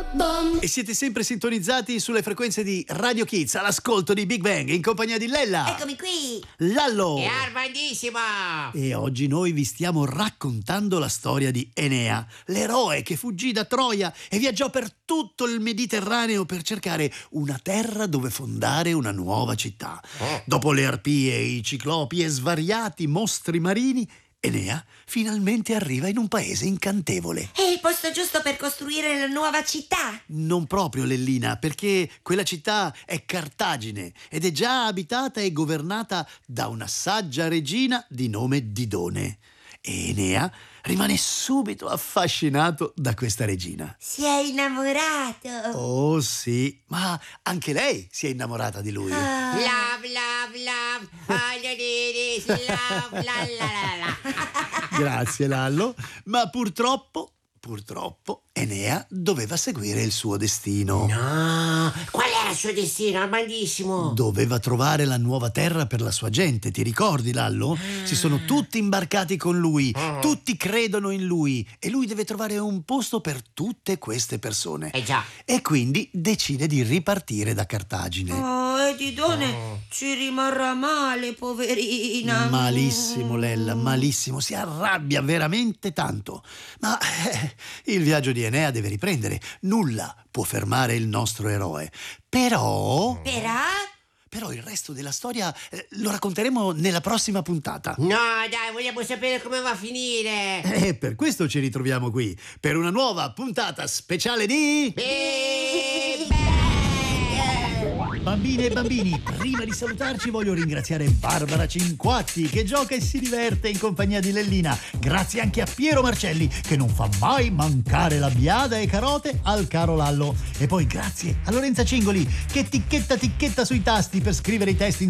E siete sempre sintonizzati sulle frequenze di Radio Kids, all'ascolto di Big Bang, in compagnia di Lella. Eccomi qui. Lallo. È Armandissimo. E oggi noi vi stiamo raccontando la storia di Enea, l'eroe che fuggì da Troia e viaggiò per tutto il Mediterraneo per cercare una terra dove fondare una nuova città. Dopo le arpie, i ciclopi e svariati mostri marini, Enea finalmente arriva in un paese incantevole. È il posto giusto per costruire la nuova città. Non proprio, Lellina, perché quella città è Cartagine ed è già abitata e governata da una saggia regina di nome Didone. E Enea rimane subito affascinato da questa regina. Si è innamorato. Oh sì, ma anche lei si è innamorata di lui. Love, love, love. All you need is love, la la la la. Grazie, Lallo, ma purtroppo Enea doveva seguire il suo destino. No, qual è il suo destino, Armandissimo? Doveva trovare la nuova terra per la sua gente, ti ricordi, Lallo? Si sono tutti imbarcati con lui, tutti credono in lui e lui deve trovare un posto per tutte queste persone. Già. E quindi decide di ripartire da Cartagine. Oh, Didone ci rimarrà male, poverina. Malissimo, Lella, malissimo, si arrabbia veramente tanto. Ma il viaggio di Enea deve riprendere, nulla può fermare il nostro eroe. Però il resto della storia lo racconteremo nella prossima puntata. No, dai, vogliamo sapere come va a finire. E per questo ci ritroviamo qui, per una nuova puntata speciale di... Big Bang! Bambine e bambini, prima di salutarci voglio ringraziare Barbara Cinquatti che gioca e si diverte in compagnia di Lellina. Grazie anche a Piero Marcelli che non fa mai mancare la biada e carote al caro Lallo. E poi grazie a Lorenza Cingoli che ticchetta sui tasti per scrivere i testi